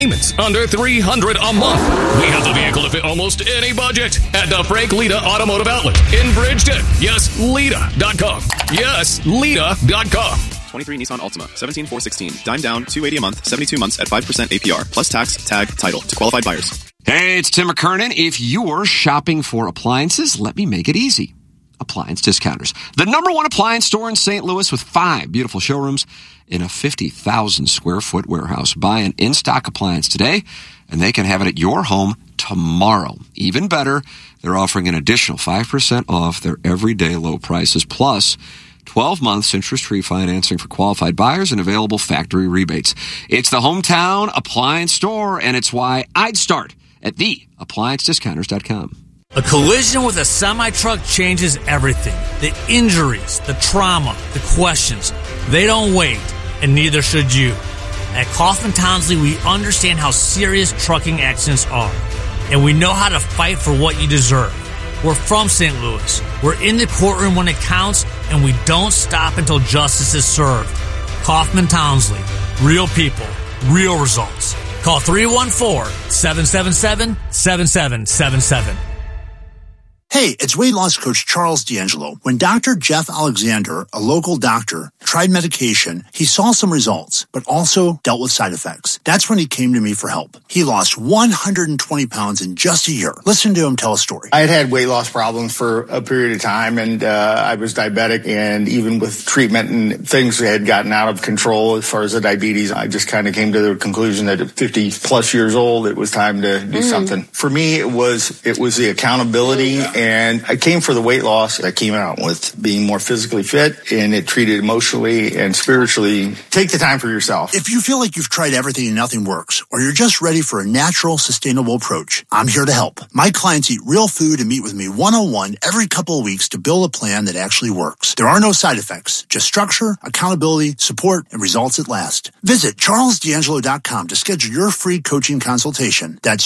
Payments under $300 a month. We have the vehicle to fit almost any budget at the Frank Lita Automotive Outlet in Bridgeton. Yes, Lita.com. Yes, Lita.com. 23 Nissan Altima, 17,416. Dime down, $280 a month, 72 months at 5% APR, plus tax, tag, title to qualified buyers. Hey, it's Tim McKernan. If you're shopping for appliances, let me make it easy. Appliance Discounters, the number one appliance store in St. Louis with 5 beautiful showrooms in a 50,000 square foot warehouse. Buy an in-stock appliance today, and they can have it at your home tomorrow. Even better, they're offering an additional 5% off their everyday low prices, plus 12 months interest-free financing for qualified buyers and available factory rebates. It's the hometown appliance store, and it's why I'd start at theappliancediscounters.com. A collision with a semi-truck changes everything. The injuries, the trauma, the questions. They don't wait, and neither should you. At Kaufman Townsley, we understand how serious trucking accidents are, and we know how to fight for what you deserve. We're from St. Louis. We're in the courtroom when it counts, and we don't stop until justice is served. Kaufman Townsley. Real people. Real results. Call 314-777-7777. Hey, it's weight loss coach Charles D'Angelo. When Dr. Jeff Alexander, a local doctor, tried medication, he saw some results, but also dealt with side effects. That's when he came to me for help. He lost 120 pounds in just a year. Listen to him tell a story. I had weight loss problems for a period of time, and I was diabetic, and even with treatment and things had gotten out of control as far as the diabetes, I just kind of came to the conclusion that at 50 plus years old, it was time to do something. For me, it was the accountability. And I came for the weight loss. I came out with being more physically fit, and it treated emotionally and spiritually. Take the time for yourself. If you feel like you've tried everything and nothing works, or you're just ready for a natural, sustainable approach, I'm here to help. My clients eat real food and meet with me one-on-one every couple of weeks to build a plan that actually works. There are no side effects, just structure, accountability, support, and results that last. Visit charlesdangelo.com to schedule your free coaching consultation. That's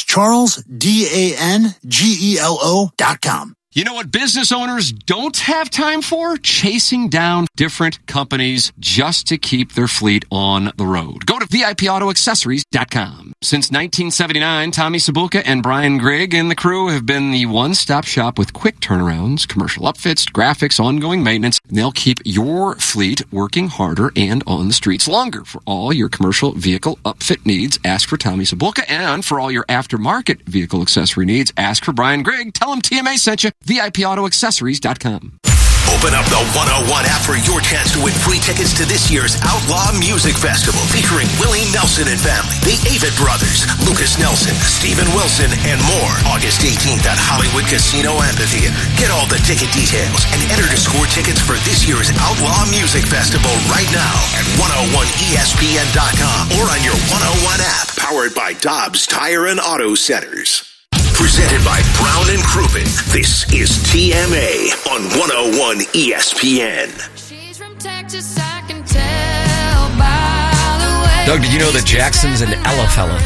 charlesdangelo.com. You know what business owners don't have time for? Chasing down different companies just to keep their fleet on the road. Go to VIPAutoAccessories.com. Since 1979, Tommy Sabulka and Brian Grigg and the crew have been the one-stop shop with quick turnarounds, commercial upfits, graphics, ongoing maintenance. They'll keep your fleet working harder and on the streets longer. For all your commercial vehicle upfit needs, ask for Tommy Sabulka. And for all your aftermarket vehicle accessory needs, ask for Brian Grigg. Tell him TMA sent you. VIPAutoAccessories.com. Open up the 101 app for your chance to win free tickets to this year's Outlaw Music Festival featuring Willie Nelson and family, the Avett Brothers, Lucas Nelson, Steven Wilson, and more. August 18th at Hollywood Casino Amphitheater. Get all the ticket details and enter to score tickets for this year's Outlaw Music Festival right now at 101ESPN.com or on your 101 app. Powered by Dobbs Tire and Auto Centers. Presented by Brown and Crouppen. This is TMA on 101 ESPN. She's from Texas, I can tell by the way. Doug, did you know that Jackson's an Ella fella?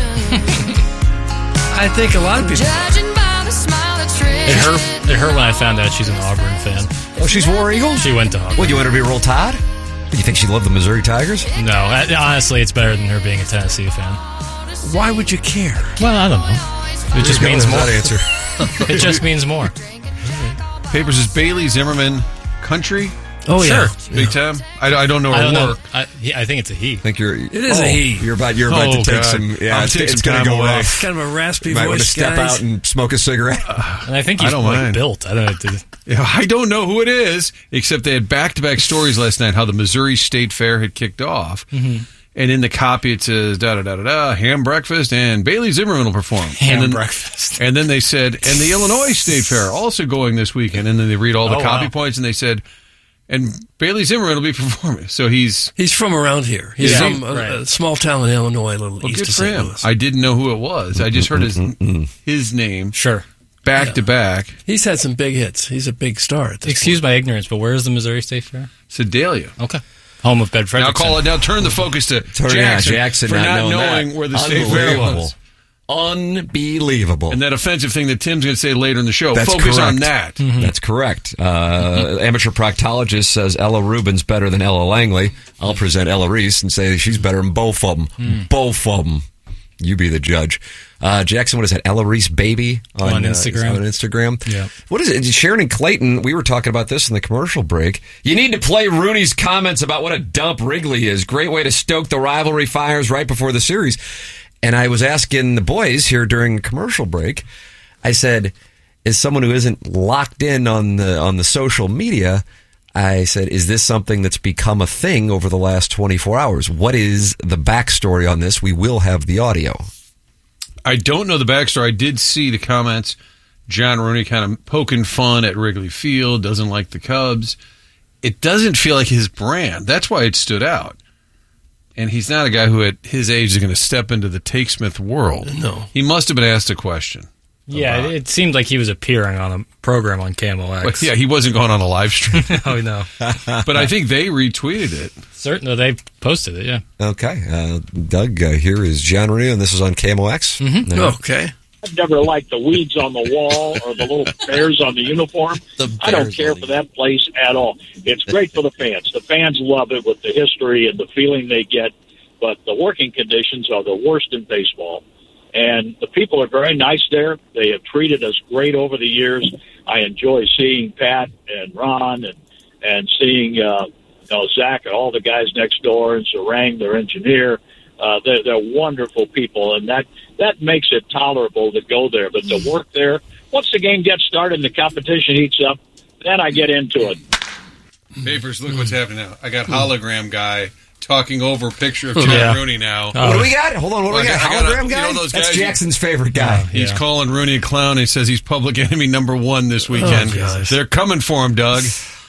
I think a lot of people. It hurt when I found out she's an Auburn fan. Oh, she's War Eagle? She went to Auburn. What, you want her to be Roll Tide? Do you think she loved the Missouri Tigers? No, honestly, it's better than her being a Tennessee fan. Why would you care? Well, I don't know. It just means more. That answer. It just means more. Papers is Bailey Zimmerman country. Oh, sure. Yeah. Big time. I don't know her work. I think it's a he. It is a he. You're about to take some. Yeah, it's going to go away. It's kind of a raspy voice. Might want to step out and smoke a cigarette. And I think he's built. I don't know. I don't know who it is, except they had back-to-back stories last night how the Missouri State Fair had kicked off. Mm-hmm. And in the copy it says, ham breakfast, and Bailey Zimmerman will perform. Breakfast. And then they said, and the Illinois State Fair also going this weekend. And then they read all the copy points, and they said, and Bailey Zimmerman will be performing. So he's from around here. He's from a small town in Illinois, a little east of St. Louis. I didn't know who it was. I just heard his name. Sure. Back to back. He's had some big hits. He's a big star at this Excuse my ignorance, but where is the Missouri State Fair? Sedalia. Okay. Home of Bedford. Now turn the focus to Jackson for not knowing where the State Fair was. Unbelievable. And that offensive thing that Tim's going to say later in the show. That's Focus correct. on that. Mm-hmm. That's correct. Amateur proctologist says Ella Rubin's better than Ella Langley. I'll present Ella Reese and say she's better than both of them. Both of them. You be the judge. Jackson, what is that? Ella Reese Baby on Instagram. On Instagram. Yeah. What is it? Sharon and Clayton, we were talking about this in the commercial break. You need to play Rooney's comments about what a dump Wrigley is. Great way to stoke the rivalry fires right before the series. And I was asking the boys here during the commercial break, I said, as someone who isn't locked in on the social media, I said, is this something that's become a thing over the last 24 hours? What is the backstory on this? We will have the audio. I don't know the backstory. I did see the comments. John Rooney kind of poking fun at Wrigley Field, doesn't like the Cubs. It doesn't feel like his brand. That's why it stood out. And he's not a guy who at his age is going to step into the Take Smith world. No. He must have been asked a question. Yeah, it seemed like he was appearing on a program on KMOX. But yeah, he wasn't going on a live stream. Oh, no. But I think they retweeted it. Certainly, they posted it, yeah. Okay. Doug, here is John Rooney, and this is on KMOX. Mm-hmm. No. Okay. I've never liked the weeds on the wall or the little bears on the uniform. I don't care for that place at all. It's great for the fans. The fans love it with the history and the feeling they get, but the working conditions are the worst in baseball. And the people are very nice there. They have treated us great over the years. I enjoy seeing Pat and Ron and seeing Zach and all the guys next door and Sarang, their engineer. They're wonderful people, and that makes it tolerable to go there. But to work there, once the game gets started and the competition heats up, then I get into it. Papers, look what's happening now. I got hologram guy talking over a picture of John Rooney now. What do we got? Hold on, what do we got? Hologram guy? You know those That's guys? Jackson's favorite guy. He's calling Rooney a clown. He says he's public enemy number 1 this weekend. They're coming for him, Doug.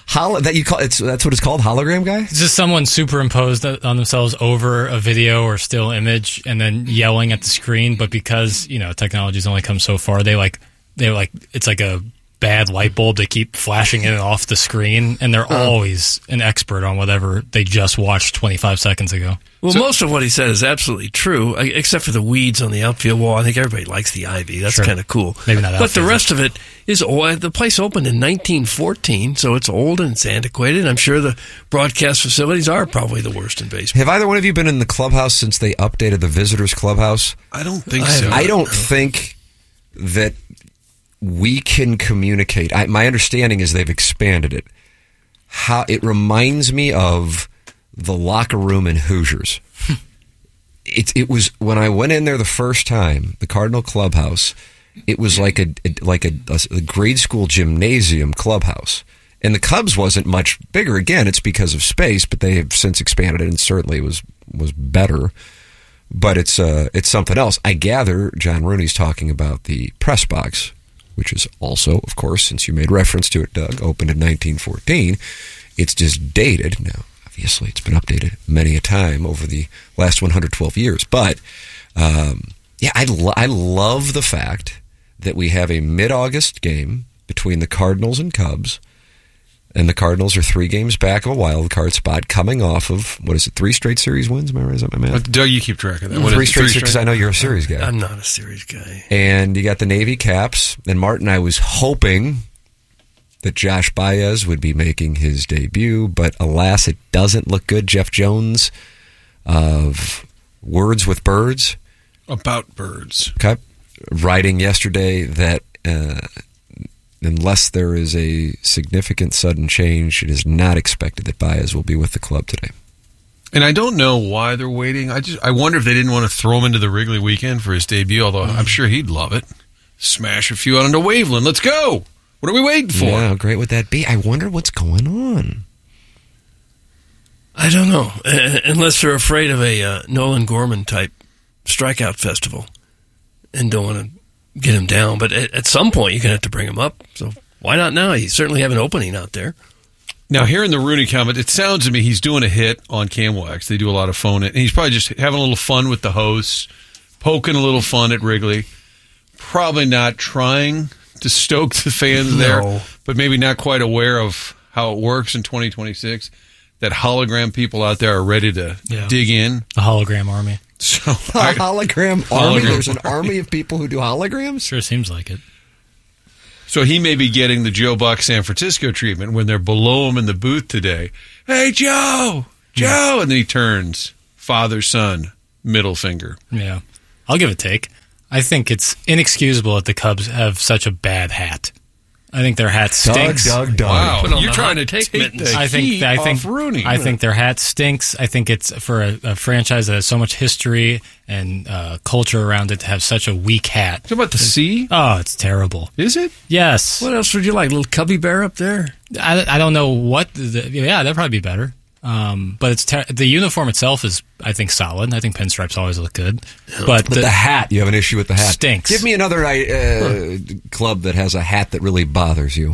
That's what it's called, hologram guy? It's just someone superimposed on themselves over a video or still image and then yelling at the screen. But because, technology's only come so far, it's like a bad light bulb. They keep flashing in and off the screen, and they're always an expert on whatever they just watched 25 seconds ago. Well, most of what he said is absolutely true, except for the weeds on the outfield wall. I think everybody likes the ivy. That's kind of cool. Maybe not. But the rest of it is old. The place opened in 1914, so it's old and it's antiquated. I'm sure the broadcast facilities are probably the worst in baseball. Have either one of you been in the clubhouse since they updated the visitors' clubhouse? I don't think so. I don't think that we can communicate. My understanding is they've expanded it. It reminds me of the locker room in Hoosiers. It was when I went in there the first time, the Cardinal clubhouse. It was like a grade school gymnasium clubhouse, and the Cubs wasn't much bigger. Again, it's because of space, but they have since expanded it, and certainly was better. But it's something else. I gather John Rooney's talking about the press box, which is also, of course, since you made reference to it, Doug, opened in 1914. It's just dated. Now, obviously, it's been updated many a time over the last 112 years. But, I love the fact that we have a mid-August game between the Cardinals and Cubs, and the Cardinals are 3 games back of a wild card spot coming off of, 3 straight series wins? Am I right? Is that my math? Doug, you keep track of that. 3 straight series, because I know you're a series guy. I'm not a series guy. And you got the Navy Caps. And Martin, I was hoping that Josh Baez would be making his debut, but alas, it doesn't look good. Jeff Jones of Words with Birds. About birds. Okay. Writing yesterday that unless there is a significant sudden change, it is not expected that Baez will be with the club today. And I don't know why they're waiting. I wonder if they didn't want to throw him into the Wrigley weekend for his debut, although I'm sure he'd love it. Smash a few out onto Waveland. Let's go. What are we waiting for? Yeah, how great would that be? I wonder what's going on. I don't know. Unless they're afraid of a Nolan Gorman type strikeout festival and don't want to get him down. But at some point, you're going to have to bring him up. So why not now? You certainly have an opening out there. Now, hearing the Rooney comment, it sounds to me he's doing a hit on KMOX. They do a lot of phone it. And he's probably just having a little fun with the hosts, poking a little fun at Wrigley. Probably not trying to stoke the fans there, but maybe not quite aware of how it works in 2026. That hologram people out there are ready to dig in. The hologram army. So hologram army? There's an army of people who do holograms? Sure seems like it. So he may be getting the Joe Buck San Francisco treatment when they're below him in the booth today. Hey, Joe! Joe! And then he turns. Father, son, middle finger. Yeah. I'll give a take. I think it's inexcusable that the Cubs have such a bad hat. I think their hat stinks. Doug. Wow, you're trying to take the I think off Rooney. I think their hat stinks. I think it's for a franchise that has so much history and culture around it to have such a weak hat. What about the C? Oh, it's terrible. Is it? Yes. What else would you like? A little cubby bear up there? I don't know what. That'd probably be better. But it's the uniform itself is, I think, solid. I think pinstripes always look good. But the hat, you have an issue with the hat. Stinks. Give me another club that has a hat that really bothers you.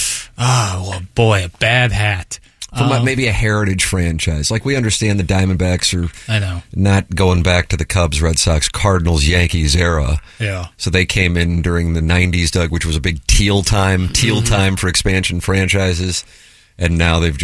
Oh, well, boy, a bad hat. From maybe a heritage franchise. Like, we understand the Diamondbacks are not going back to the Cubs, Red Sox, Cardinals, Yankees era. Yeah. So they came in during the 90s, Doug, which was a big teal time for expansion franchises. And now they've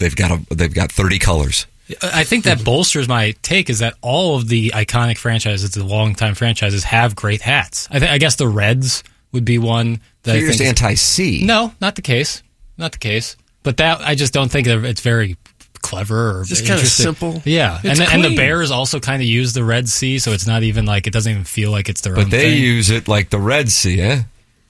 got 30 colors. I think that bolsters my take is that all of the iconic franchises, the longtime franchises, have great hats. I guess the Reds would be one that You're just anti-C. No, not the case. Not the case. But that I just don't think it's very clever or just kind of simple. Yeah, and the Bears also kind of use the Red Sea, so it's not even like it doesn't even feel like it's their own. But they thing. use it like the Red Sea, eh?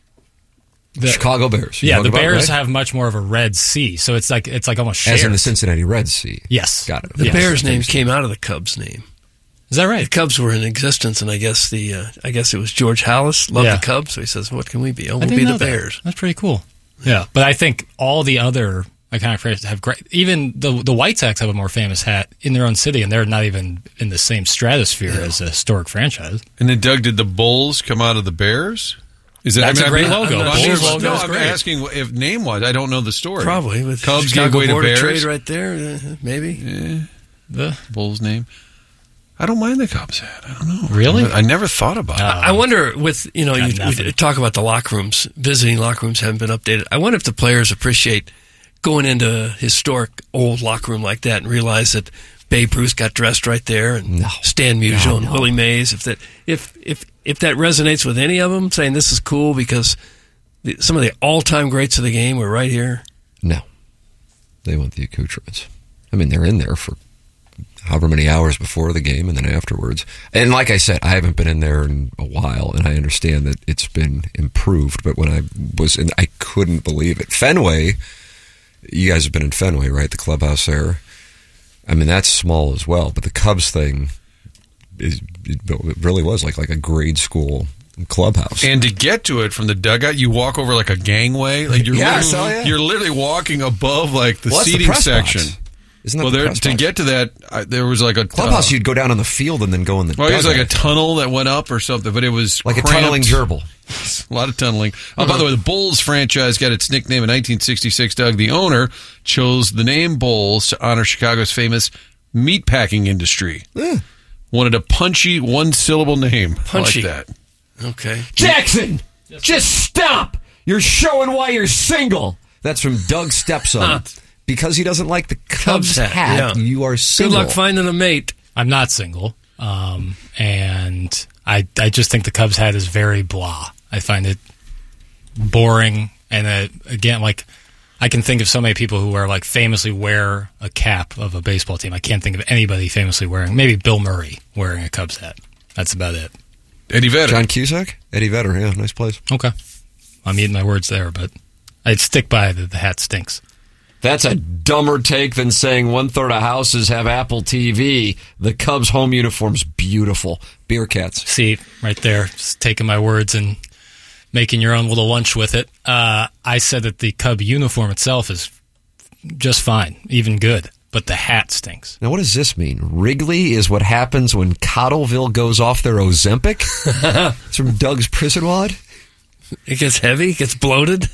The Chicago Bears. The Bears have much more of a Red Sea, so it's like almost shared. As in the Cincinnati Red Sea. Yes, got it. The Bears name came out of the Cubs name. Is that right? The Cubs were in existence, and I guess it was George Hallis loved the Cubs, so he says, "What can we be? Oh, we'll be the Bears." That's pretty cool. Yeah, but I think all the other iconic franchises have great. Even the White Sox have a more famous hat in their own city, and they're not even in the same stratosphere as a historic franchise. And then, Doug, did the Bulls come out of the Bears? Is that, That's a great logo. I'm asking if name-wise. I don't know the story. Probably. With Cubs Chicago gave way to Board of Bears. Trade right there, maybe. The Bulls name. I don't mind the Cubs hat. I don't know. Really? I never thought about it. I wonder with, you talk about the locker rooms, visiting locker rooms haven't been updated. I wonder if the players appreciate going into a historic old locker room like that and realize that Babe Ruth got dressed right there and Stan Musial and Willie Mays. If that resonates with any of them, saying this is cool because some of the all-time greats of the game were right here. No. They want the accoutrements. I mean, they're in there for however many hours before the game and then afterwards. And like I said, I haven't been in there in a while, and I understand that it's been improved. But when I was in, I couldn't believe it. Fenway, you guys have been in Fenway, right? The clubhouse there. I mean, that's small as well. But the Cubs thing, it really was like a grade school clubhouse. And to get to it from the dugout, you walk over like a gangway. Like you're literally walking above like the seating section. Box? Isn't that the press to box? get to that, there was like a clubhouse. You'd go down on the field and then go in the. Well, it was like a tunnel that went up or something, but it was like cramped. A tunneling gerbil. A lot of tunneling. Oh, by the way, the Bulls franchise got its nickname in 1966. Doug, the owner, chose the name Bulls to honor Chicago's famous meatpacking industry. Wanted a punchy, one-syllable name. Punchy. I like that. Okay. Jackson, just stop! You're showing why you're single. That's from Doug's stepson. Because he doesn't like the Cubs hat, you are single. Good luck finding a mate. I'm not single, and I just think the Cubs hat is very blah. I find it boring, and again, like I can think of so many people who famously wear a cap of a baseball team. I can't think of anybody famously wearing. Maybe Bill Murray wearing a Cubs hat. That's about it. Eddie Vedder. John Cusack? Eddie Vedder, yeah, nice place. Okay. I'm eating my words there, but I'd stick by the hat stinks. That's a dumber take than saying 1/3 of houses have Apple TV. The Cubs home uniform's beautiful. Beer cats. See, right there, just taking my words and making your own little lunch with it. I said that the Cub uniform itself is just fine, even good, but the hat stinks. Now, what does this mean? Wrigley is what happens when Cottleville goes off their Ozempic? It's from Doug's prison wad? It gets heavy, it gets bloated.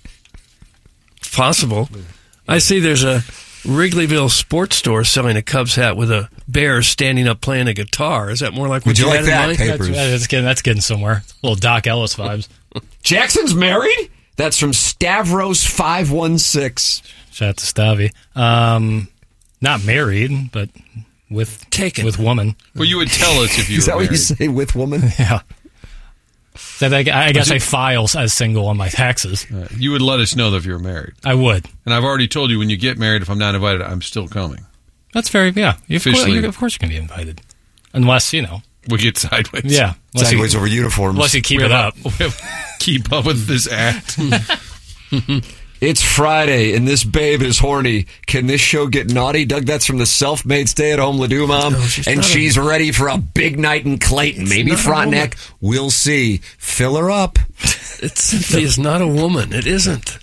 It's possible. I see there's a Wrigleyville sports store selling a Cubs hat with a bear standing up playing a guitar. Is that more like what you had in mind? That's getting somewhere. A little Doc Ellis vibes. Jackson's married? That's from Stavros516. Shout out to Stavy. Not married, but with woman. Well, you would tell us if you Is were that married. what you say, with woman? Yeah. So I guess I file as single on my taxes. You would let us know if you were married. I would. And I've already told you when you get married, if I'm not invited, I'm still coming. That's very, yeah. Officially. Of course you can be invited. Unless, We get sideways. Yeah. Sideways over uniforms. Unless you keep it up. Keep up with this act. It's Friday, and this babe is horny. Can this show get naughty? Doug, that's from the self-made stay-at-home Ledoux mom. No, she's ready for a big night in Clayton. Maybe Frontenac. We'll see. Fill her up. It simply is not a woman. It isn't.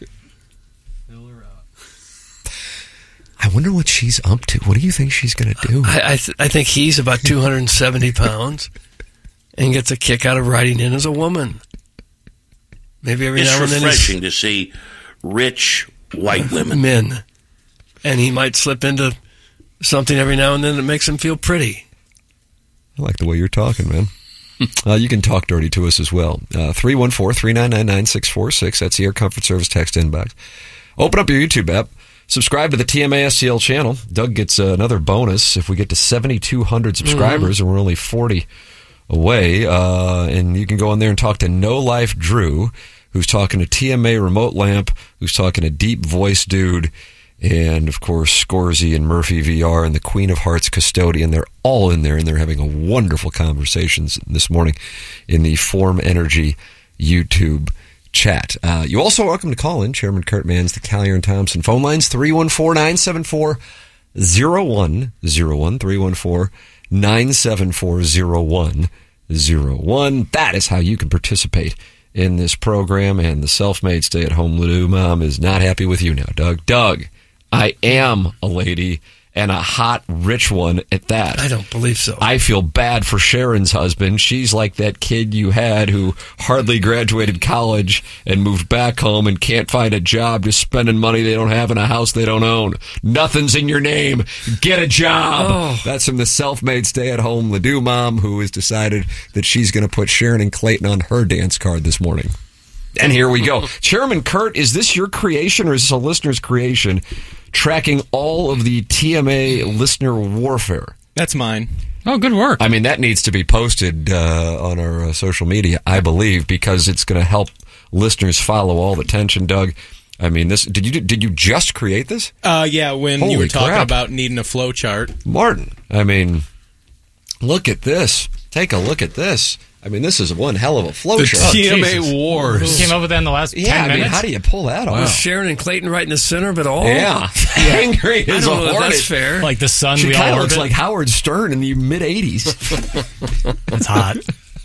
I wonder what she's up to. What do you think she's going to do? I think he's about 270 pounds and gets a kick out of riding in as a woman. Maybe every now and then it's refreshing to see rich white women. Men. And he might slip into something every now and then that makes him feel pretty. I like the way you're talking, man. You can talk dirty to us as well. 314-399-9646. That's the Air Comfort Service text inbox. Open up your YouTube app. Subscribe to the TMA STL channel. Doug gets another bonus if we get to 7,200 subscribers, and we're only 40 away. And you can go on there and talk to No Life Drew, who's talking to TMA Remote Lamp, who's talking to Deep Voice Dude, and, of course, Scorsy and Murphy VR and the Queen of Hearts Custodian. They're all in there, and they're having a wonderful conversations this morning in the Form Energy YouTube chat. You also are welcome to call in. Chairman Kurt Mans, the Callier and Thompson phone lines, 314-974-0101, 314-974-0101. That is how you can participate in this program, and the self-made stay-at-home Ledoux mom is not happy with you now, Doug. Doug, I am a lady, and a hot, rich one at that. I don't believe so. I feel bad for Sharon's husband. She's like that kid you had who hardly graduated college and moved back home and can't find a job, just spending money they don't have in a house they don't own. Nothing's in your name. Get a job. Oh. That's from the self-made stay-at-home Ledoux mom who has decided that she's going to put Sharon and Clayton on her dance card this morning. And here we go. Chairman Kurt, is this your creation or is this a listener's creation? Tracking all of the TMA listener warfare. That's mine. Oh, good work. I mean, that needs to be posted on our social media, I believe, because it's going to help listeners follow all the tension, Doug. I mean, this did you just create this? Yeah, when Holy you were talking crap. about needing a flow chart. Martin, I mean, look at this. Take a look at this. I mean, this is one hell of a flow The chart. TMA Wars. You came up with that in the last 10 I minutes? mean, how do you pull that off? Was Sharon and Clayton right in the center of it all? Yeah. Angry as I a don't know if hornet. that's fair. Like the sun, She we kind all of looks orbit? like Howard Stern in the mid-'80s. It's hot.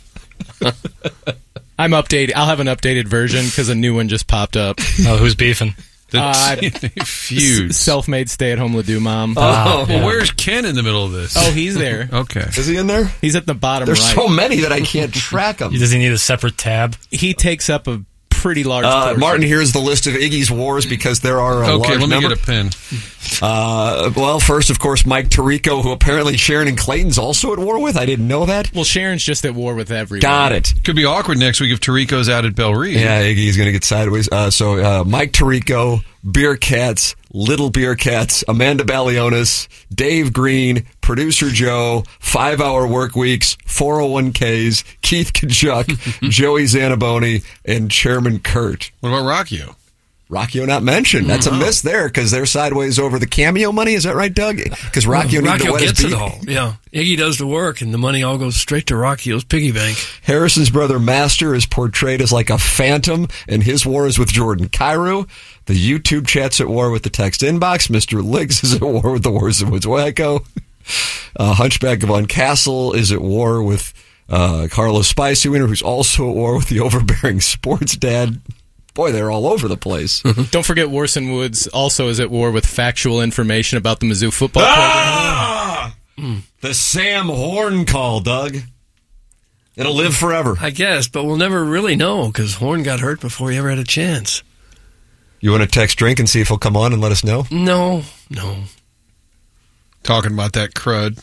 I'm updated. I'll have an updated version because a new one just popped up. Oh, who's beefing? Feud. Self-made stay-at-home Ledoux mom. Well, where's Ken in the middle of this? Oh, he's there. Okay. Is he in there? He's at the bottom There's right. so many that I can't track them. Does he need a separate tab? He takes up a pretty large portion. Martin, here's the list of Iggy's wars because there are a Okay, large let me number. get a pen. Well, first, of course, Mike Tirico, who apparently Sharon and Clayton's also at war with. I didn't know that. Well, Sharon's just at war with everyone. Got it. Could be awkward next week if Tarico's out at Bell Reed. Yeah, Iggy's going to get sideways. So Mike Tirico, Beer Cats, Little Beer Cats, Amanda Balionis, Dave Green, Producer Joe, 5-Hour Work Weeks, 401ks, Keith Kachuk, Joey Zanaboni, and Chairman Kurt. What about Rockio? Rockio not mentioned. That's a miss there because they're sideways over the cameo money. Is that right, Doug? Because Rockio needs to wet his gets beak. it all. Yeah. Iggy does the work, and the money all goes straight to Rockio's piggy bank. Harrison's brother Master is portrayed as like a phantom, and his war is with Jordan Cairo. The YouTube chat's at war with the text inbox. Mr. Liggs is at war with the Wars of Woodswacko. Hunchback of Von Castle is at war with Carlos Spicy Winner, who's also at war with the overbearing sports dad. Boy, they're all over the place. Don't forget Warson Woods also is at war with factual information about the Mizzou football program. The Sam Horn call, Doug. It'll live forever. I guess, but we'll never really know because Horn got hurt before he ever had a chance. You want to text Drink and see if he'll come on and let us know? No. Talking about that crud.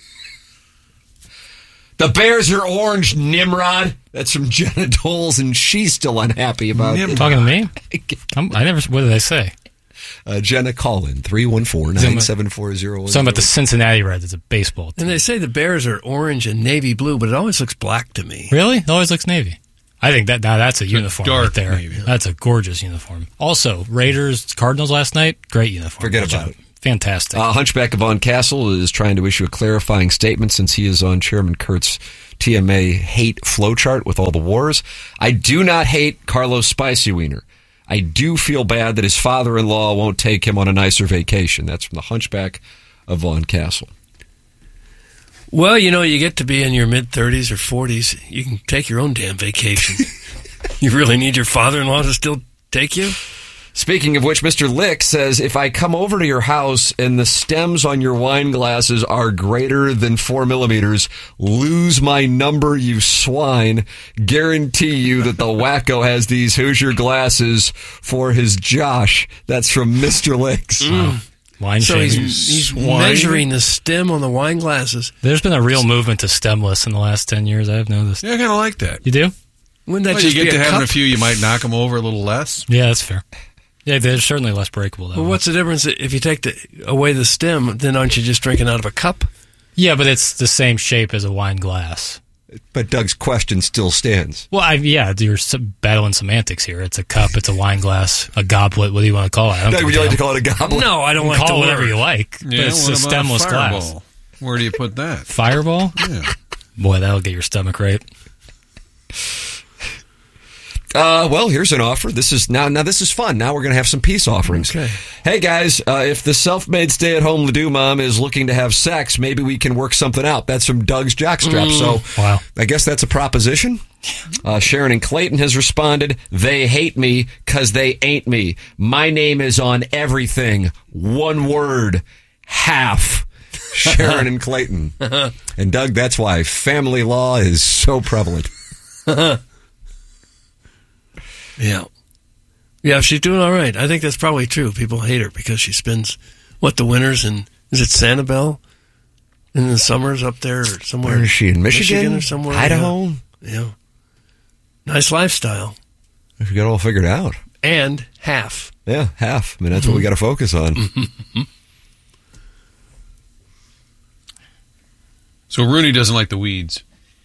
The Bears are orange, Nimrod. That's from Jenna Doles, and she's still unhappy about it. Talking to me? I never. What did I say? Jenna, call in 314-974-0101. Something about the Cincinnati Reds. It's a baseball team. And they say the Bears are orange and navy blue, but it always looks black to me. Really? It always looks navy. I think that's a uniform dark right there. navy. That's a gorgeous uniform. Also, Raiders, Cardinals last night, great uniform. Forget Watch about out. it. Fantastic. Hunchback of Von Castle is trying to issue a clarifying statement since he is on Chairman Kurt's TMA hate flowchart with all the wars. I do not hate Carlos Spicy Wiener. I do feel bad that his father-in-law won't take him on a nicer vacation. That's from the Hunchback of Von Castle. Well, you get to be in your mid-30s or 40s. You can take your own damn vacation. You really need your father-in-law to still take you? Speaking of which, Mr. Lick says, if I come over to your house and the stems on your wine glasses are greater than 4 millimeters, lose my number, you swine. Guarantee you that the wacko has these Hoosier glasses for his Josh. That's from Mr. Licks. Wine So shaming. he's measuring the stem on the wine glasses. There's been a real movement to stemless in the last 10 years. I've noticed. Yeah, I kind of like that. You do? Wouldn't that Well, just you get be to a having cup? a few, you might knock them over a little less. Yeah, that's fair. Yeah, they're certainly less breakable, though. Well, what's the difference if you take away the stem? Then aren't you just drinking out of a cup? Yeah, but it's the same shape as a wine glass. But Doug's question still stands. Well, you're battling semantics here. It's a cup, it's a wine glass, a goblet. What do you want to call it? I don't Doug, give would a you like damn. to call it a goblet? No, I don't You like can to call it whatever word. you like. But it's a what about stemless Fireball? glass. Where do you put that? Fireball? Yeah. Boy, that'll get your stomach right. Well, here's an offer. This is now this is fun. Now we're going to have some peace offerings. Okay. Hey, guys, if the self-made stay-at-home Ledoux mom is looking to have sex, maybe we can work something out. That's from Doug's Jockstrap. So wow. I guess that's a proposition. Sharon and Clayton has responded, they hate me because they ain't me. My name is on everything. One word. Half. Sharon and Clayton. And Doug, that's why family law is so prevalent. Yeah. Yeah, she's doing all right. I think that's probably true. People hate her because she spends, the winters in, is it Sanibel? In the summers up there or somewhere. Where is she, in Michigan? or somewhere? Idaho? Yeah. Nice lifestyle. We got it all figured out. And half. Yeah, half. I mean, that's what we got to focus on. So Rooney doesn't like the weeds.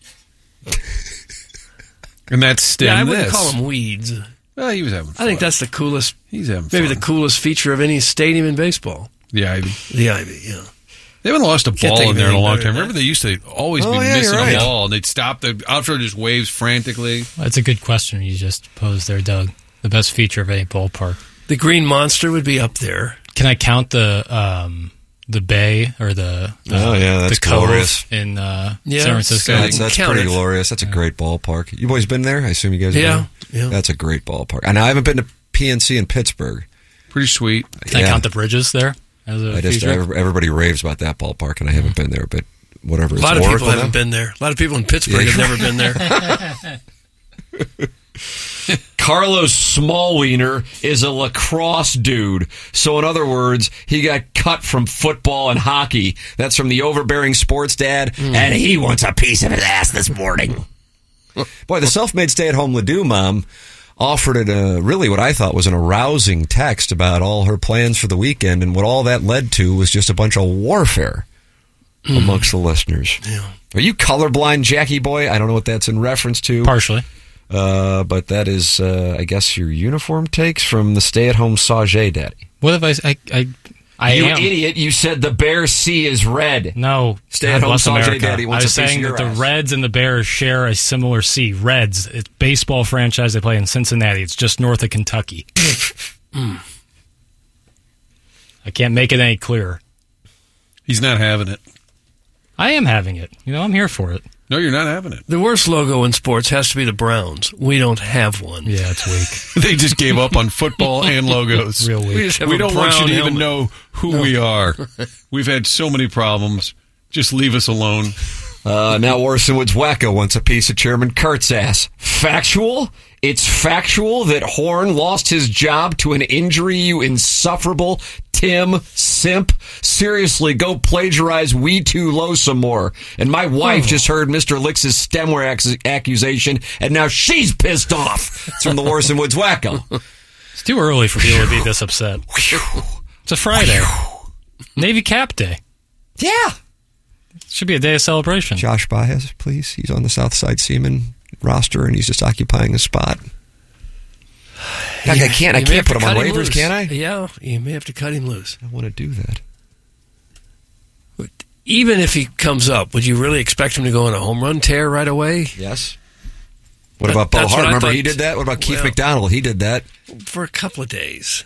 And that's stem Yeah, I wouldn't this. call them weeds. Well, he was having fun. I think that's the coolest. He's having maybe fun. the coolest feature of any stadium in baseball. The Ivy. The Ivy, yeah. They haven't lost a Can't ball think in of there in a anything long better time. than Remember, they used to always be yeah, missing you're right. a ball, and they'd stop. The outfielder just waves frantically. That's a good question you just posed there, Doug. The best feature of any ballpark. The Green Monster would be up there. Can I count the bay or the that's the cove glorious. in Yeah, San Francisco? Scott. That's count pretty it. glorious. That's a great ballpark. You boys been there? I assume you guys have Yeah, been. yeah. That's a great ballpark. And I haven't been to PNC in Pittsburgh. Pretty sweet. Can I count the bridges there as a feature? Everybody raves about that ballpark, and I haven't been there, but whatever. A lot of people haven't been there. A lot of people in Pittsburgh have never been there. Carlos Smallwiener is a lacrosse dude. So, in other words, he got cut from football and hockey. That's from the overbearing sports dad, and he wants a piece of his ass this morning. Boy, the self-made stay-at-home Ledoux mom offered it really what I thought was an arousing text about all her plans for the weekend, and what all that led to was just a bunch of warfare amongst the listeners. Yeah. Are you colorblind, Jackie boy? I don't know what that's in reference to. Partially. But that is, I guess, your uniform takes from the stay-at-home Sauget daddy. What if I you am. idiot, you said the Bears C is red. No. Stay-at-home God bless Sauget America. daddy wants I was a piece saying of your that the ass. Reds and the Bears share a similar C. Reds, it's a baseball franchise. They play in Cincinnati. It's just north of Kentucky. I can't make it any clearer. He's not having it. I am having it. I'm here for it. No, you're not having it. The worst logo in sports has to be the Browns. We don't have one. Yeah, it's weak. They just gave up on football and logos. Real weak. We just have We a don't want you brown to even helmet. know who we are. We've had so many problems. Just leave us alone. Now Orson Woods Wacko wants a piece of Chairman Kurt's ass. Factual? It's factual that Horn lost his job to an injury, you insufferable Tim Simp. Seriously, go plagiarize We Too Low some more. And my wife just heard Mr. Licks' stemware accusation, and now she's pissed off. It's from the Orson Woods Wacko. It's too early for people to be this upset. It's a Friday. Navy Cap Day. Yeah. Should be a day of celebration. Josh Baez, please. He's on the Southside Seaman roster, and he's just occupying a spot. I can't put him on waivers, can I? Yeah, you may have to cut him loose. I want to do that. But even if he comes up, would you really expect him to go on a home run tear right away? Yes. What about Bo Hart? Remember he did that? What about Keith McDonald? He did that. For a couple of days.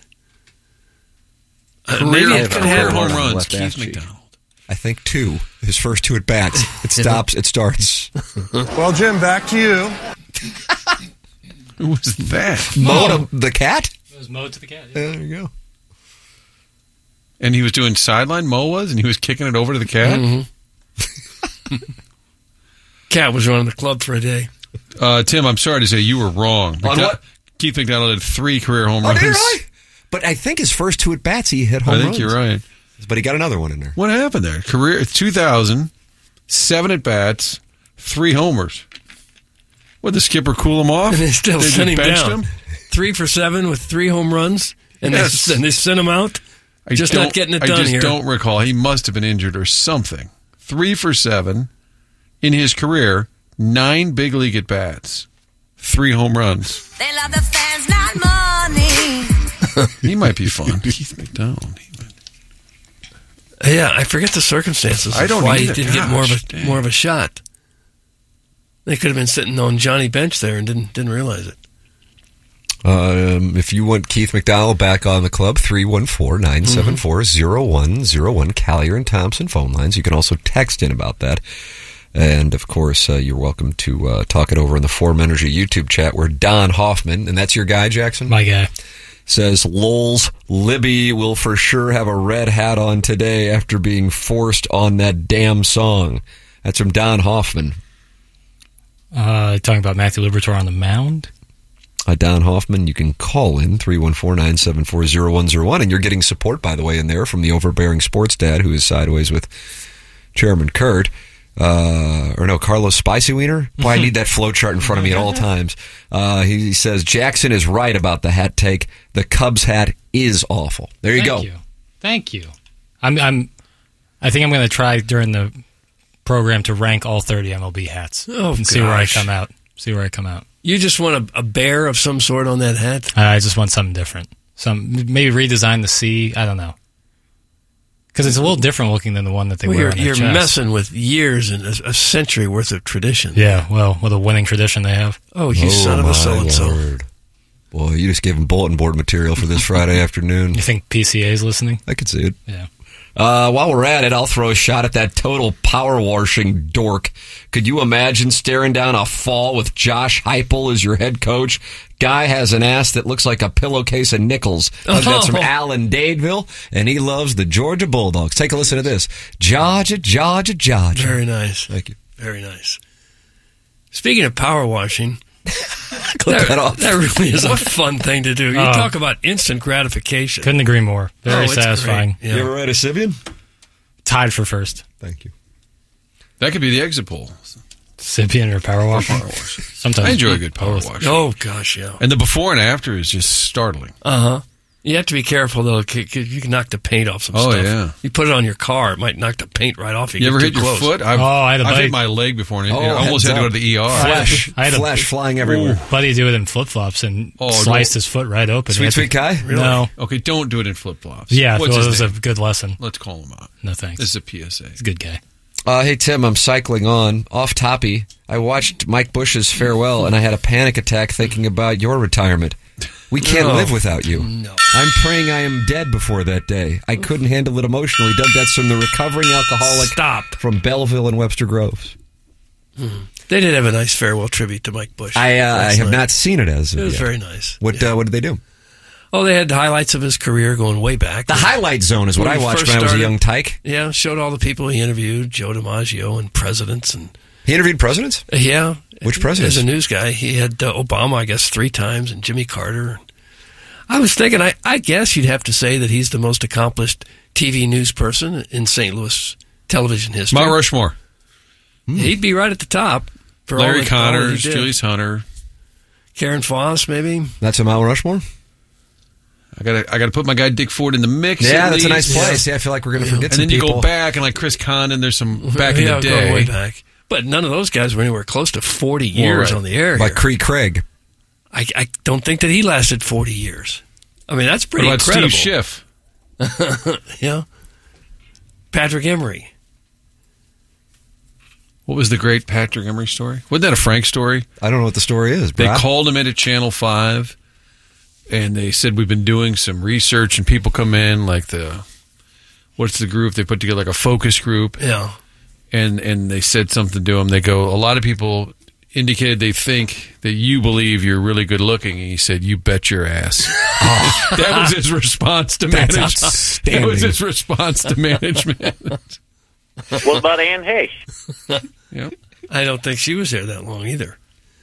Maybe it could career happen. home runs, Keith McDonald. I think 2. His first 2 at bats. It stops. It starts. Well, Jim, back to you. Who was that? Mo the cat? It was Mo to the cat. There you go. And he was doing sideline, Mo was, and he was kicking it over to the cat? Mm-hmm. Cat was running the club for a day. Tim, I'm sorry to say you were wrong. On what? Keith McDonald had 3 career home runs. Did I? But I think his first 2 at bats he hit home runs. I think you're right. But he got another one in there. What happened there? Career 2000, 7 at bats, 3 homers. What, the skipper cool him off? And they still They sent him just benched down. 3 for 7 with 3 home runs, and Yes. they sent him out. Just not getting it done I just here. don't recall. He must have been injured or something. 3 for 7 in his career, 9 big league at bats, 3 home runs. They love the fans, not money. He might be fun. Keith McDonald. Yeah, I forget the circumstances. I don't why either. he didn't get more of a shot. They could have been sitting on Johnny bench there and didn't realize it. If you want Keith McDonald back on the club, 314-974-0101, Callier and Thompson phone lines. You can also text in about that. And, of course, you're welcome to talk it over in the Forum Energy YouTube chat where Don Hoffman, and that's your guy, Jackson? My guy. Says, Lols, Libby will for sure have a red hat on today after being forced on that damn song. That's from Don Hoffman. Talking about Matthew Liberatore on the mound. Don Hoffman, you can call in 314-974-0101, and you're getting support, by the way, in there from the overbearing sports dad who is sideways with Chairman Kurt. Carlos Spicy Wiener. Boy, I need that flow chart in front of me at all times. He says, Jackson is right about the hat take. The Cubs hat is awful. There you go. Thank you. I think I'm going to try during the program to rank all 30 MLB hats and see where I come out. You just want a bear of some sort on that hat? I just want something different. Maybe redesign the C. I don't know. Because it's a little different looking than the one that they wear on their You're chest. messing with years and a century worth of tradition. Yeah, well, with a winning tradition they have. Oh, you son of a so-and-so. Boy, you just gave him bulletin board material for this Friday afternoon. You think PCA is listening? I could see it. Yeah. While we're at it, I'll throw a shot at that total power washing dork. Could you imagine staring down a fall with Josh Heupel as your head coach? Guy has an ass that looks like a pillowcase of nickels. That's from Alan Dadeville, and he loves the Georgia Bulldogs. Take a listen to this. Georgia. Very nice. Thank you. Very nice. Speaking of power washing, that really is a fun thing to do. You talk about instant gratification. Couldn't agree more. Very it's satisfying. great. Yeah. You ever ride a Sibian? Tied for first. Thank you. That could be the exit poll. Sibian or power wash? Sometimes I enjoy a good power wash. Oh, gosh, yeah. And the before and after is just startling. Uh-huh. You have to be careful, though, 'cause you can knock the paint off some stuff. Oh, yeah. You put it on your car, it might knock the paint right off. You ever hit your foot? I had a I've buddy. hit my leg before, and I almost heads had to go up. to the ER. Flesh flying everywhere. Buddy do it in flip-flops and sliced his foot right open. Sweet guy? Really? No. Okay, don't do it in flip-flops. Yeah, What's it his was name? a good lesson. Let's call him out. No thanks. This is a PSA. He's a good guy. Hey, Tim, I'm cycling on. Off toppy, I watched Mike Bush's farewell, and I had a panic attack thinking about your retirement. We can't live without you. No. I'm praying I am dead before that day. I couldn't handle it emotionally. Doug, that's from the recovering alcoholic from Belleville and Webster Groves. They did have a nice farewell tribute to Mike Bush. I have not seen it as of It was yet. very nice. What did they do? Oh, they had highlights of his career going way back. The Highlight Zone is what I watched when I was a young tyke. Yeah, showed all the people he interviewed, Joe DiMaggio and presidents. And he interviewed presidents? Yeah. Which presidents? As a news guy, he had Obama, I guess, 3 times, and Jimmy Carter. I was thinking, I guess you'd have to say that he's the most accomplished TV news person in St. Louis television history. Mount Rushmore. He'd be right at the top. For Larry all he Connors, did. Julius Hunter. Karen Foss, maybe. That's a Mount Rushmore? I gotta put my guy Dick Ford in the mix. Yeah, that's a nice place. Yeah, I feel like we're going to forget some And then people. you go back, and like Chris Condon, there's some back in the day. Going way back. But none of those guys were anywhere close to 40 years on the air. Like Cree Craig. I don't think that he lasted 40 years. I mean, that's pretty What about incredible. Steve Schiff? Yeah. Patrick Emery. What was the great Patrick Emery story? Wasn't that a Frank story? I don't know what the story is. They Brad. called him into Channel 5, and they said, we've been doing some research, and people come in, like what's the group? They put together like a focus group. Yeah. And they said something to him. They go, a lot of people indicated they think that you believe you're really good looking. And he said, you bet your ass. That was his response to That's management. outstanding. That was his response to management. What about Ann Heche? Yep. I don't think she was there that long either.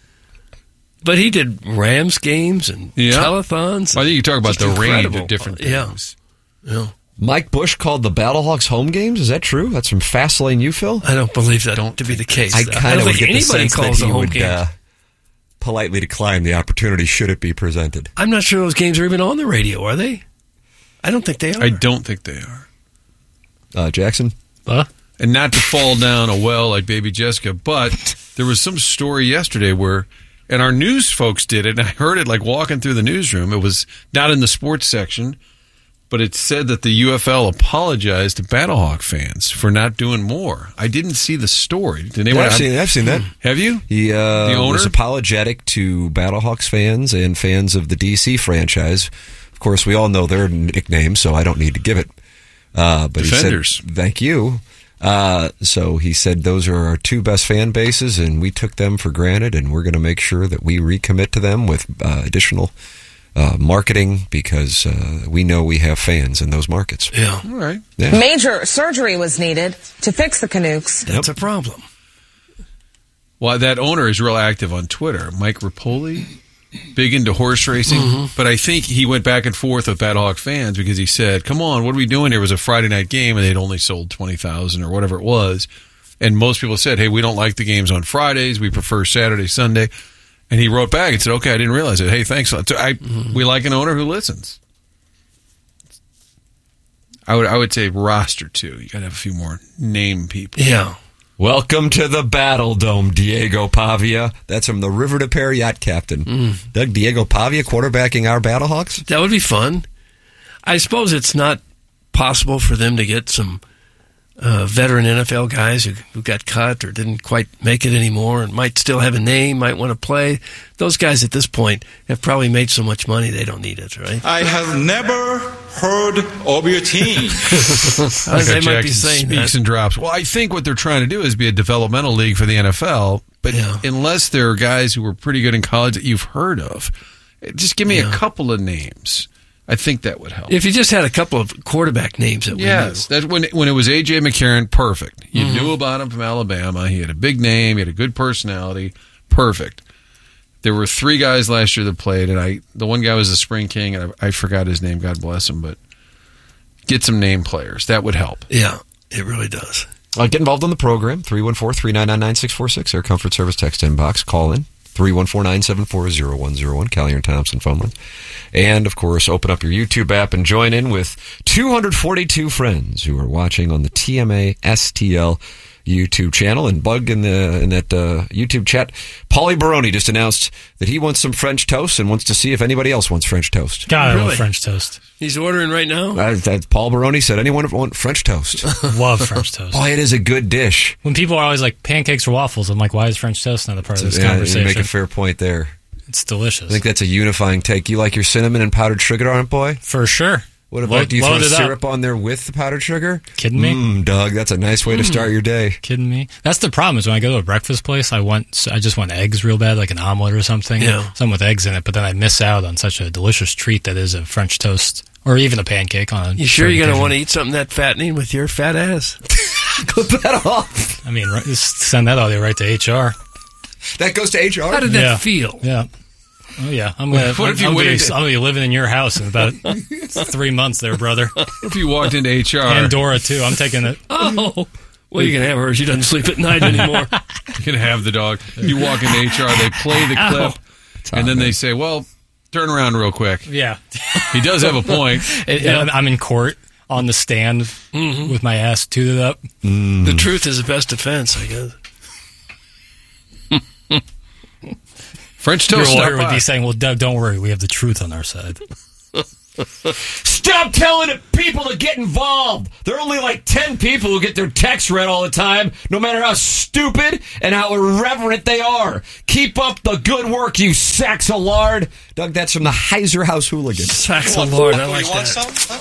But he did Rams games and telethons. I think you talk about Just the range incredible. of different Yeah. things. Yeah. Mike Bush called the Battlehawks home games. Is that true? That's from Fastlane U, Phil? I don't believe that to be the case. I though. kind don't of would think get the anybody sense that calls he the home would games. politely decline the opportunity should it be presented. I'm not sure those games are even on the radio, are they? I don't think they are. I don't think they are. Jackson? And not to fall down a well like Baby Jessica, but there was some story yesterday where, and our news folks did it, and I heard it like walking through the newsroom. It was not in the sports section, but it said that the UFL apologized to Battlehawk fans for not doing more. I didn't see the story. Did anyone? I've seen that. Have you? He the owner was apologetic to Battlehawks fans and fans of the DC franchise. Of course, we all know their nickname, so I don't need to give it. But Defenders. He said, thank you. So he said those are our two best fan bases, and we took them for granted, and we're going to make sure that we recommit to them with additional marketing because we know we have fans in those markets. Yeah. All right. Yeah. Major surgery was needed to fix the Canucks. That's a problem. Well, that owner is real active on Twitter. Mike Rapoli, big into horse racing. But I think he went back and forth with Battlehawk fans because he said, come on, what are we doing here? It was a Friday night game, and they'd only sold 20,000 or whatever it was. And most people said, hey, we don't like the games on Fridays. We prefer Saturday, Sunday. And he wrote back and said, okay, I didn't realize it. Hey, thanks a lot. So we like an owner who listens. I would say roster, too. You got to have a few more name people. Yeah. Welcome to the Battle Dome, Diego Pavia. That's from the River to Pear yacht captain. Doug Diego Pavia quarterbacking our Battlehawks? That would be fun. I suppose it's not possible for them to get some veteran NFL guys who got cut or didn't quite make it anymore and might still have a name, might want to play. Those guys at this point have probably made so much money they don't need it, right? I have never heard of your team. They might be saying speaks that. and drops. Well, I think what they're trying to do is be a developmental league for the NFL, but unless there are guys who were pretty good in college that you've heard of, just give me a couple of names. I think that would help. If you just had a couple of quarterback names that we Yes, that's when it was A.J. McCarron, perfect. You knew about him from Alabama. He had a big name. He had a good personality. Perfect. There were 3 guys last year that played, and the one guy was the Spring King, and I forgot his name. God bless him, but get some name players. That would help. Yeah, it really does. Get involved in the program. 314-399-9646. Our Comfort Service text inbox. Call in. 314-974-0101, Callier and Thompson phone line. And, of course, open up your YouTube app and join in with 242 friends who are watching on the TMA STL YouTube channel. And Bug in that YouTube chat, Paulie Baroni just announced that he wants some French toast and wants to see if anybody else wants French toast. God, I Really? love French toast. He's ordering right now? Paul Baroni said, anyone want French toast? Love French toast. Boy, it is a good dish. When people are always like pancakes or waffles, I'm like, why is French toast not a part of this You conversation? make a fair point there. It's delicious. I think that's a unifying take. You like your cinnamon and powdered sugar on it, boy? For sure. What about, do you throw Load it up. syrup on there with the powdered sugar? Kidding me? Doug, that's a nice way to start your day. Kidding me? That's the problem is when I go to a breakfast place, I just want eggs real bad, like an omelet or something. Yeah. Something with eggs in it, but then I miss out on such a delicious treat that is a French toast or even a pancake on a You sure you're going to occasion. want to eat something that fattening with your fat ass? Clip that off. I mean, just send that audio right to HR. That goes to HR? How did that feel? Yeah. Oh, yeah. I'm going to be living in your house in about 3 months there, brother. What if you walked into HR? And Dora, too. I'm taking it. Oh. Well, you can have her. She doesn't sleep at night anymore. You can have the dog. You walk into HR, they play the clip, and then they say, well, turn around real quick. Yeah. He does have a point. I'm in court on the stand with my ass tooted up. The truth is the best defense, I guess. French Your toast. lawyer would be saying, well, Doug, don't worry. We have the truth on our side. Stop telling people to get involved. There are only like 10 people who get their texts read all the time, no matter how stupid and how irreverent they are. Keep up the good work, you sacks of lard. Doug, that's from the Heiser House Hooligans. Sacks of lard, I like that.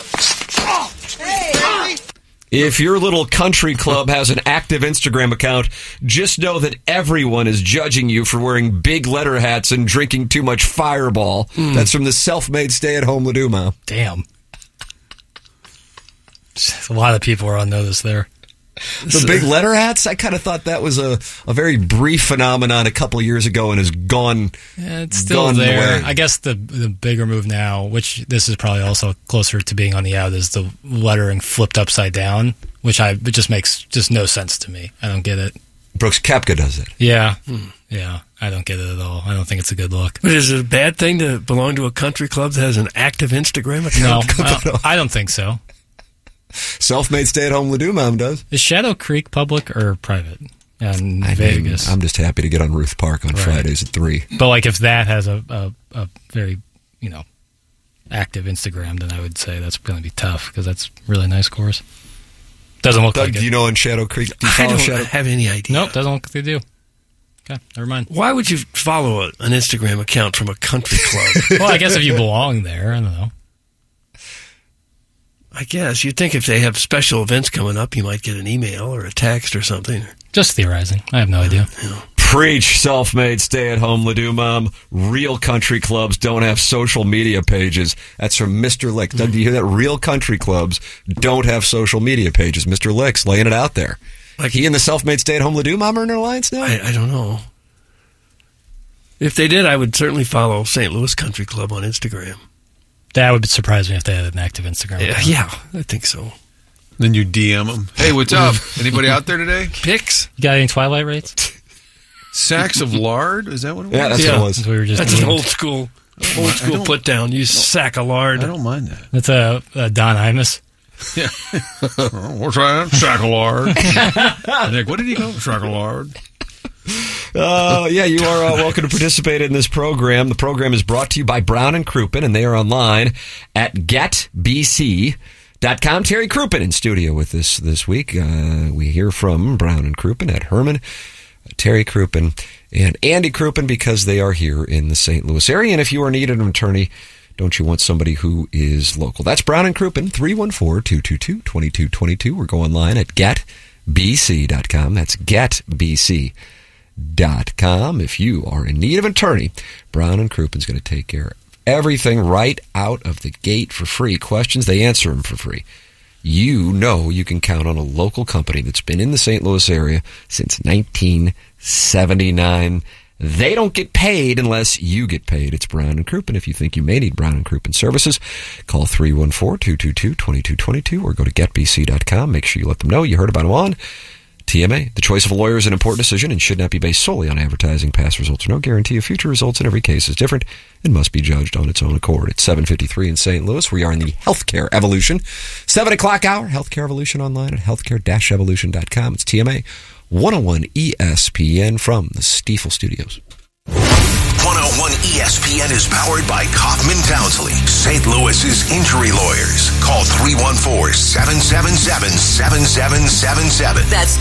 If your little country club has an active Instagram account, just know that everyone is judging you for wearing big letter hats and drinking too much Fireball. That's from the self-made stay-at-home Laduma. Damn. A lot of people are on notice there. The big letter hats, I kind of thought that was a very brief phenomenon a couple of years ago and has gone. Yeah, it's still gone there. away. I guess the bigger move now, which this is probably also closer to being on the out, is the lettering flipped upside down, which it just makes just no sense to me. I don't get it. Brooks Koepka does it. Yeah. Yeah. I don't get it at all. I don't think it's a good look. But is it a bad thing to belong to a country club that has an active Instagram account? No, I don't think so. Self-made stay-at-home Laduma does. Is Shadow Creek public or private? In Vegas. I'm just happy to get on Ruth Park on Fridays at 3. But like if that has a very, active Instagram, then I would say that's going to be tough because that's a really nice course. Doesn't look Doug, like it. do you know in Shadow Creek? Do you I follow don't Shadow? have any idea. Nope, doesn't look like they do. Okay, never mind. Why would you follow an Instagram account from a country club? Well, I guess if you belong there, I don't know. I guess. You'd think if they have special events coming up, you might get an email or a text or something. Just theorizing. I have no idea. Preach, self-made stay-at-home Laduma. Real country clubs don't have social media pages. That's from Mr. Licks. Doug, do you hear that? Real country clubs don't have social media pages. Mr. Licks laying it out there. Like he and the self-made stay-at-home Laduma are in an alliance now? I don't know. If they did, I would certainly follow St. Louis Country Club on Instagram. That would surprise me if they had an active Instagram account. Yeah, I think so. Then you DM them. Hey, what's up? Anybody out there today? Pics? You got any Twilight rates? Sacks of lard? Is that what it was? Yeah, that's what it was. We were just That's an old school put down. You sack of lard. I don't mind that. That's a Don Imus. Yeah. What's that? Sack of lard. Nick, what did he go? Sack of lard. Yeah, you are welcome to participate in this program. The program is brought to you by Brown and Crouppen, and they are online at getbc.com. Terry Crouppen in studio with us this week. We hear from Brown and Crouppen at Herman, Terry Crouppen, and Andy Crouppen because they are here in the St. Louis area. And if you are needed an attorney, don't you want somebody who is local? That's Brown and Crouppen, 314-222-2222, or go online at getbc.com. That's getbc.com. If you are in need of an attorney, Brown and Croupen's going to take care of everything right out of the gate for free. Questions, they answer them for free. You know you can count on a local company that's been in the St. Louis area since 1979. They don't get paid unless you get paid. It's Brown and Crouppen. If you think you may need Brown and Crouppen services, call 314-222-2222 or go to getbc.com. Make sure you let them know you heard about them on TMA. The choice of a lawyer is an important decision and should not be based solely on advertising. Past results are no guarantee of future results, and every case is different and must be judged on its own accord. It's 7:53 in St. Louis. We are in the Healthcare Evolution. 7 o'clock hour, Healthcare Evolution online at healthcare-evolution.com. It's TMA 101 ESPN from the Stiefel Studios. 101 ESPN is powered by Kaufman Townsley, St. Louis's injury lawyers. Call 314-777-7777. That's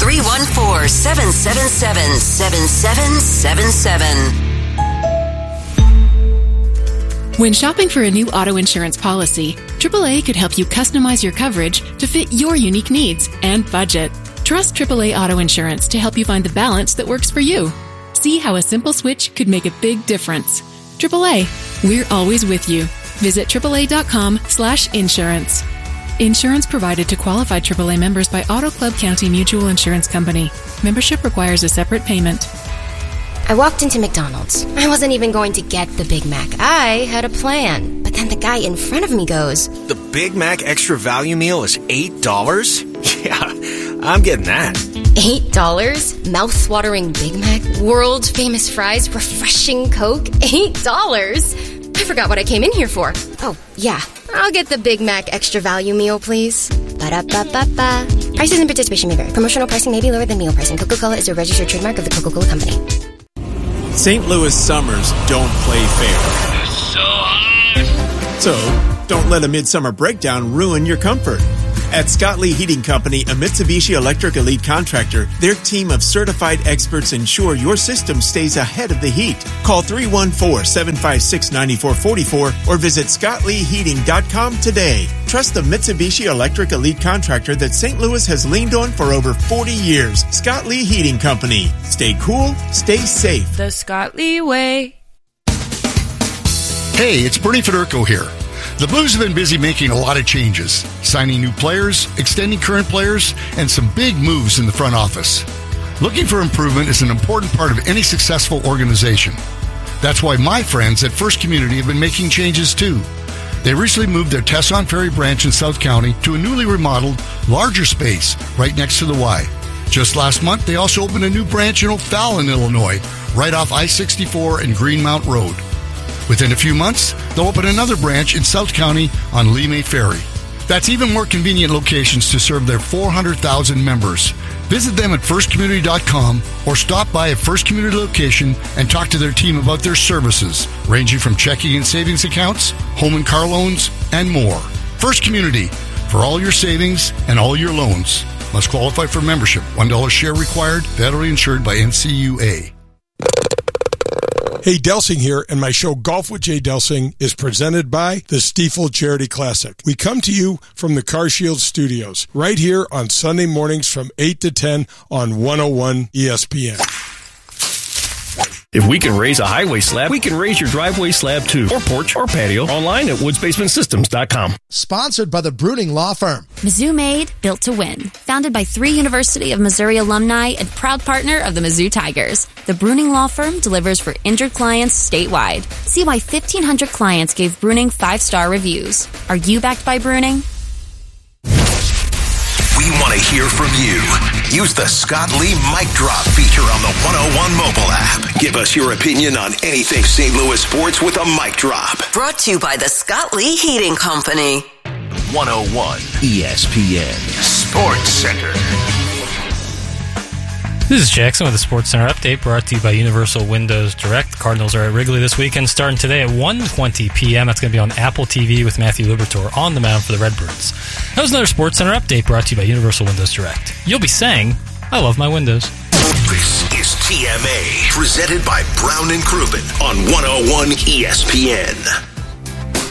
314-777-7777. When shopping for a new auto insurance policy, AAA could help you customize your coverage to fit your unique needs and budget. Trust AAA Auto Insurance to help you find the balance that works for you. See how a simple switch could make a big difference. AAA, we're always with you. Visit AAA.com/insurance. Insurance provided to qualified AAA members by Auto Club County Mutual Insurance Company. Membership requires a separate payment. I walked into McDonald's. I wasn't even going to get the Big Mac. I had a plan. But then the guy in front of me goes, "The Big Mac Extra Value Meal is $8? Yeah, I'm getting that." $8? Mouth-watering Big Mac, world-famous fries, refreshing Coke, $8? I forgot what I came in here for. Oh, yeah. I'll get the Big Mac Extra Value Meal, please. Ba-da-ba-ba-ba. Prices and participation may vary. Promotional pricing may be lower than meal pricing. Coca-Cola is a registered trademark of the Coca-Cola Company. St. Louis summers don't play fair. So hot. So, don't let a midsummer breakdown ruin your comfort. At Scott Lee Heating Company, a Mitsubishi Electric Elite contractor, their team of certified experts ensure your system stays ahead of the heat. Call 314-756-9444 or visit ScottLeeHeating.com today. Trust the Mitsubishi Electric Elite contractor that St. Louis has leaned on for over 40 years. Scott Lee Heating Company. Stay cool, stay safe. The Scott Lee way. Hey, it's Bernie Federko here. The Blues have been busy making a lot of changes, signing new players, extending current players, and some big moves in the front office. Looking for improvement is an important part of any successful organization. That's why my friends at First Community have been making changes too. They recently moved their Tesson Ferry branch in South County to a newly remodeled, larger space right next to the Y. Just last month, they also opened a new branch in O'Fallon, Illinois, right off I-64 and Greenmount Road. Within a few months, they'll open another branch in South County on Lee May Ferry. That's even more convenient locations to serve their 400,000 members. Visit them at firstcommunity.com or stop by a First Community location and talk to their team about their services, ranging from checking and savings accounts, home and car loans, and more. First Community, for all your savings and all your loans. Must qualify for membership. $1 share required. Federally insured by NCUA. Hey, Delsing here, and my show Golf with Jay Delsing is presented by the Stiefel Charity Classic. We come to you from the CarShield Studios, right here on Sunday mornings from 8 to 10 on 101 ESPN. If we can raise a highway slab, we can raise your driveway slab too, or porch, or patio, online at woodsbasementsystems.com. Sponsored by the Bruning Law Firm. Mizzou Made, built to win. Founded by 3 University of Missouri alumni and proud partner of the Mizzou Tigers. The Bruning Law Firm delivers for injured clients statewide. See why 1,500 clients gave Bruning 5-star reviews. Are you backed by Bruning? We want to hear from you. Use the Scott Lee Mic Drop feature on the 101 mobile app. Give us your opinion on anything St. Louis sports with a mic drop. Brought to you by the Scott Lee Heating Company. 101 ESPN Sports Center. This is Jackson with the Sports Center update brought to you by Universal Windows Direct. Cardinals are at Wrigley this weekend starting today at 1:20 p.m. That's going to be on Apple TV with Matthew Liberatore on the mound for the Redbirds. That was another Sports Center update brought to you by Universal Windows Direct. You'll be saying, I love my windows. This is TMA, presented by Brown and Crouppen on 101 ESPN.